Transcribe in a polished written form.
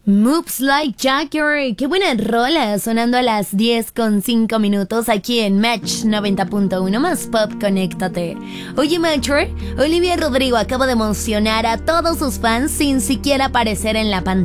Moves Like Jagger, qué buena rola, sonando a las 10:05 aquí en Match 90.1 más pop, conéctate. Oye Matcher, Olivia Rodrigo acaba de emocionar a todos sus fans sin siquiera aparecer en la pantalla.